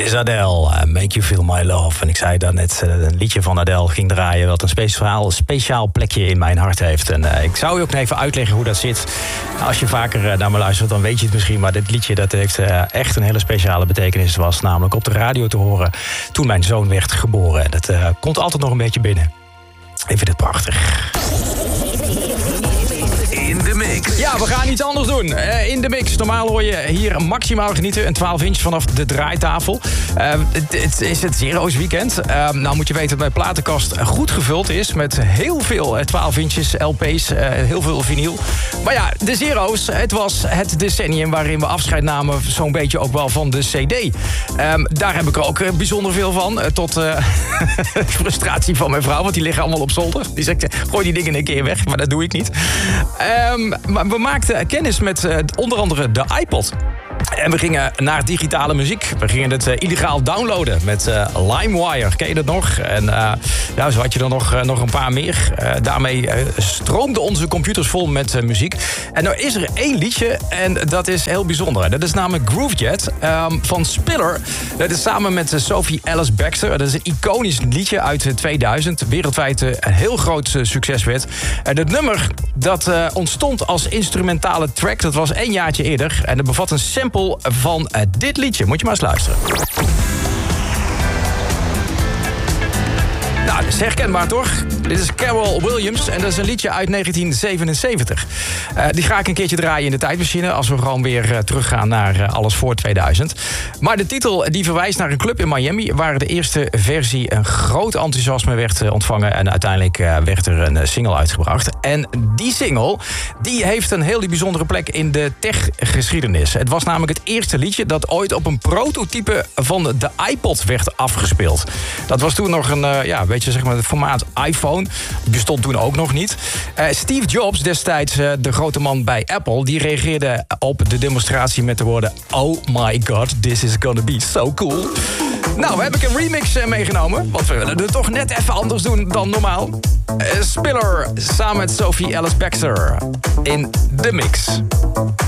is Adele, Make You Feel My Love. En ik zei daarnet, een liedje van Adele ging draaien... dat een speciaal plekje in mijn hart heeft. En ik zou je ook even uitleggen hoe dat zit. Als je vaker naar me luistert, dan weet je het misschien... maar dit liedje dat heeft echt een hele speciale betekenis. Het was namelijk op de radio te horen toen mijn zoon werd geboren. Dat komt altijd nog een beetje binnen. Ik vind het prachtig. In de mix. Ja, we gaan iets anders doen. In de mix. Normaal hoor je hier maximaal genieten. Een 12-inch vanaf de draaitafel. Het is het Zero's weekend. Nou moet je weten dat mijn platenkast goed gevuld is. Met heel veel 12-inches, LP's, heel veel vinyl. Maar ja, de Zero's. Het was het decennium waarin we afscheid namen... zo'n beetje ook wel van de CD. Daar heb ik er ook bijzonder veel van. Tot frustratie van mijn vrouw. Want die liggen allemaal op zolder. Die zegt, gooi die dingen een keer weg. Maar dat doe ik niet. Maar we maakten kennis met onder andere de iPod. En we gingen naar digitale muziek. We gingen het illegaal downloaden met LimeWire. Ken je dat nog? En nou, zo had je er nog een paar meer. Daarmee stroomden onze computers vol met muziek. En nou is er één liedje en dat is heel bijzonder. Dat is namelijk Groovejet van Spiller. Dat is samen met Sophie Ellis Bextor. Dat is een iconisch liedje uit 2000. Wereldwijd een heel groot succes werd. En het nummer dat ontstond als instrumentale track. Dat was 1 jaartje eerder. En dat bevat een sample van dit liedje. Moet je maar eens luisteren. Nou, dat is herkenbaar toch? Dit is Carol Williams en dat is een liedje uit 1977. Die ga ik een keertje draaien in de tijdmachine... als we gewoon weer teruggaan naar alles voor 2000. Maar de titel die verwijst naar een club in Miami... waar de eerste versie een groot enthousiasme werd ontvangen... en uiteindelijk werd er een single uitgebracht. En die single die heeft een heel bijzondere plek in de tech-geschiedenis. Het was namelijk het eerste liedje... dat ooit op een prototype van de iPod werd afgespeeld. Dat was toen nog een... beetje zeg maar het formaat iPhone. Die bestond toen ook nog niet. Steve Jobs, destijds de grote man bij Apple... die reageerde op de demonstratie met de woorden... Oh my god, this is gonna be so cool. Nou, heb ik een remix meegenomen. Want we willen het toch net even anders doen dan normaal. Spiller samen met Sophie Ellis Bextor in The Mix.